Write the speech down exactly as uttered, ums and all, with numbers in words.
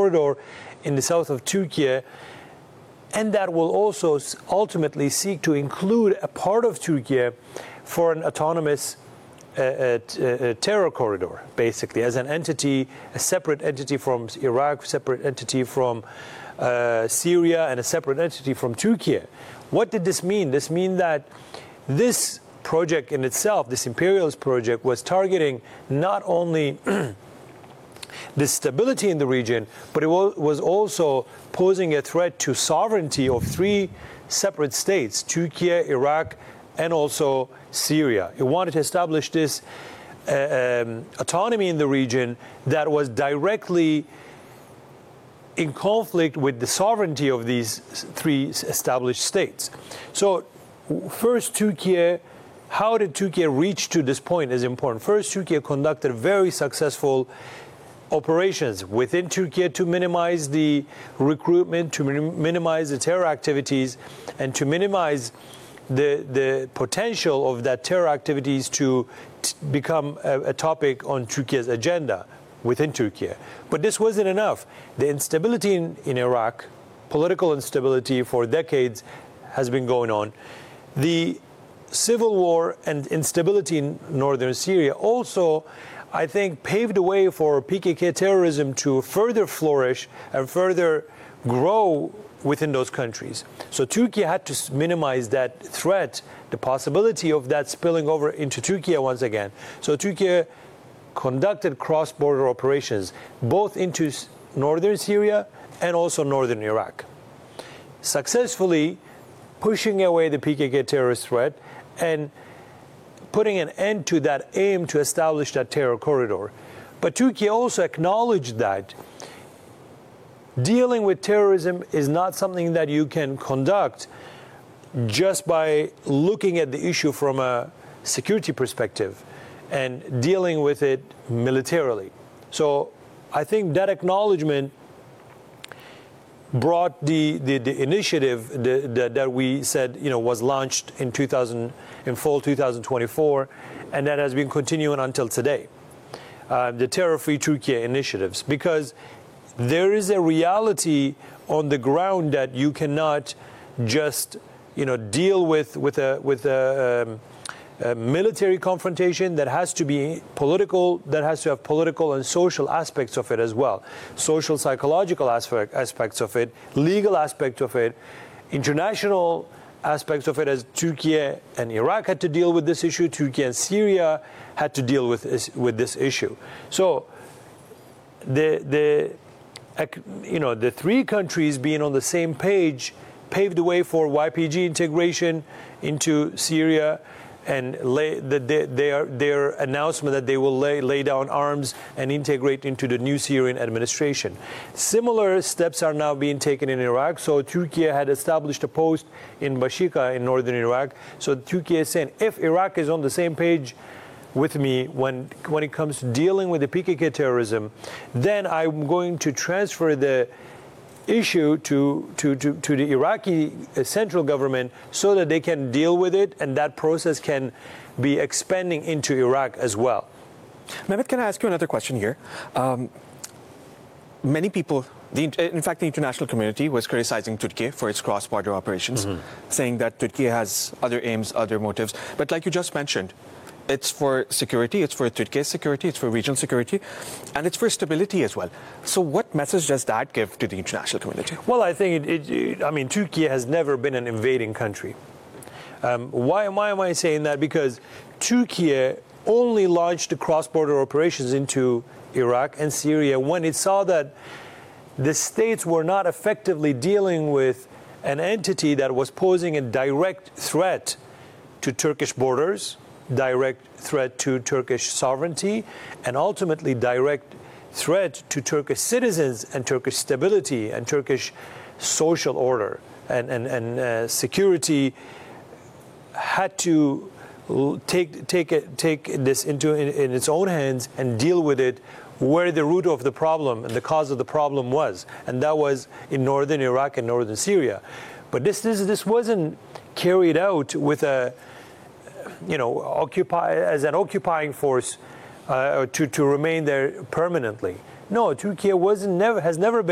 corridor in the south of Turkey, and that will also ultimately seek to include a part of Turkey for an autonomous uh, uh, terror corridor, basically, as an entity, a separate entity from Iraq, separate entity from uh, Syria, and a separate entity from Turkey. What did this mean? This means that this project in itself, this imperialist project, was targeting not only the stability in the region, but it was also posing a threat to sovereignty of three separate states, Turkey, Iraq, and also Syria. It wanted to establish this uh, um, autonomy in the region that was directly in conflict with the sovereignty of these three established states. So first, Turkey, how did Turkey reach to this point is important. First, Turkey conducted very successful operations within Turkey to minimize the recruitment, to minimize the terror activities, and to minimize the, the potential of that terror activities to become a, a topic on Turkey's agenda within Turkey. But this wasn't enough. The instability in, in Iraq, political instability for decades has been going on. The civil war and instability in northern Syria also, I think, paved the way for P K K terrorism to further flourish and further grow within those countries. So Turkey had to minimize that threat, the possibility of that spilling over into Turkey once again. So Turkey conducted cross-border operations both into northern Syria and also northern Iraq, successfully pushing away the P K K terrorist threat and putting an end to that aim to establish that terror corridor. But Turkey also acknowledged that dealing with terrorism is not something that you can conduct just by looking at the issue from a security perspective and dealing with it militarily. So I think that acknowledgement brought the, the, the initiative the, the, that we said, you know, was launched in two thousand, in fall two thousand twenty-four, and that has been continuing until today. Uh, the Terror-Free Turkey initiatives, because there is a reality on the ground that you cannot just, you know, deal with with a with a, um, a military confrontation. That has to be political, that has to have political and social aspects of it as well. Social, psychological aspect, aspects of it, legal aspect of it, international aspects of it, as Turkey and Iraq had to deal with this issue, Turkey and Syria had to deal with this, with this issue. So the, the, you know, the three countries being on the same page paved the way for Y P G integration into Syria, and lay, the, the, their, their announcement that they will lay, lay down arms and integrate into the new Syrian administration. Similar steps are now being taken in Iraq. So Turkey had established a post in Bashika in northern Iraq. So Turkey is saying, if Iraq is on the same page with me when, when it comes to dealing with the P K K terrorism, then I'm going to transfer the issue to, to, to, to the Iraqi central government so that they can deal with it, and that process can be expanding into Iraq as well. Mehmet, can I ask you another question here? Um, many people, the, in fact, the international community was criticizing Turkey for its cross-border operations, mm-hmm. saying that Turkey has other aims, other motives. But like you just mentioned, it's for security, it's for Turkey's security, it's for regional security, and it's for stability as well. So what message does that give to the international community? Well, I think, it, it, I mean, Turkey has never been an invading country. Um, why, why am I saying that? Because Turkey only launched the cross-border operations into Iraq and Syria when it saw that the states were not effectively dealing with an entity that was posing a direct threat to Turkish borders, direct threat to Turkish sovereignty, and ultimately direct threat to Turkish citizens and Turkish stability and Turkish social order and, and, and uh, security. Had to take, take, it, take this into in, in its own hands and deal with it where the root of the problem and the cause of the problem was, and that was in northern Iraq and northern Syria. But this, this, this wasn't carried out with a you know, occupy as an occupying force uh, to, to remain there permanently. No, Turkey wasn't never has never been